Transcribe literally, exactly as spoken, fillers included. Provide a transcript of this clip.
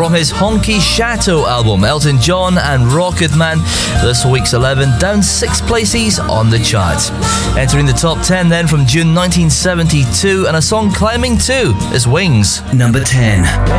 from his Honky Chateau album, Elton John and Rocket Man. This week's eleven, down six places on the chart. Entering the top ten then from June nineteen seventy-two, and a song climbing too is Wings. Number ten.